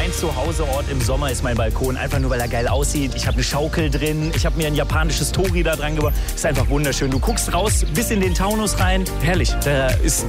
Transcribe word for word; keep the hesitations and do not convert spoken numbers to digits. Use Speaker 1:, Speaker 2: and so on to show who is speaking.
Speaker 1: mein Zuhauseort im Sommer ist mein Balkon. Einfach nur, weil er geil aussieht. Ich habe eine Schaukel drin. Ich habe mir ein japanisches Tori da dran gebaut. Ist einfach wunderschön. Du guckst raus bis in den Taunus rein. Herrlich. Da ist